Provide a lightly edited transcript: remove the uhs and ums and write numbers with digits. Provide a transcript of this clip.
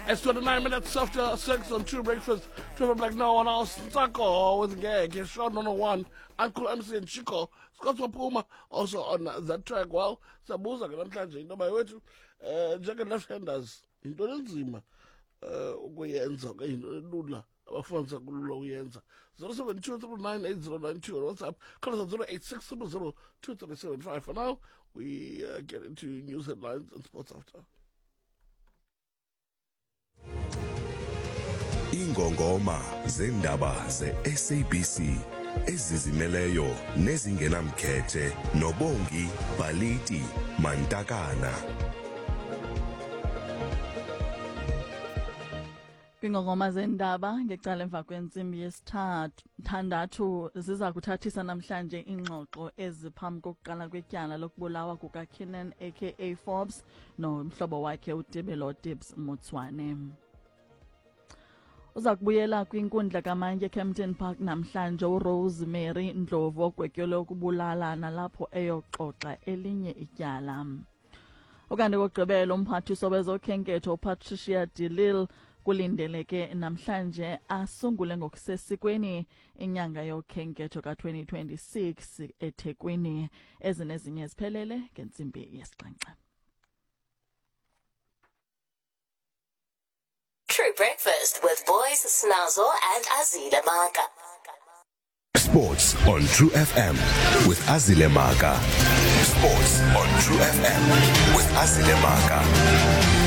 It's 29 minutes after 6 on True Breakfast. Trevor Black now on our Sako with Gag. Sean 101. Uncle MC and Chico. Scott Puma also on that track. Well, Sabuza Ganamtaji. No, by way to Jack and left handers. In Donzima. Uyenza. Lula. Abafonsa Gulu Uyenza. 0723980992 on WhatsApp. Call us at 086002375. For now, we get into news headlines and sports after. Ingongoma zendaba ze-SABC ezizimeleyo nezingenamkhethe noBongi Baliti Mantakana. Ingongoma zendaba ngecala emva kwentsimbi yesithandathu ziza kuthathisa namhlanje ingxoxo eziphambi kokuqala kwetyala lokubulawa kukaKenan aka Forbes nomhlobo wakhe uTebelo Tibbs Motswane. Uza kubuyela kwinkundla kamantye Kempton Park namhlanje uRosemary Ndlovu ogwetyelwe ukubulala nalapho eyoxoxa elinye ityala. Ukanti kokugqibela umphathiswa wezokhenketho uPatricia de Lille kulindeleke namhlanje asungule ngokusesikweni inyanga yokhenketho ka-2026 eThekwini ezinezinye ziphelele ngentsimbi yesixhenxe. True Breakfast with boys Snazo and Azile Maka. Sports on True FM with Azile Maka. Sports on True FM with Azile Maka.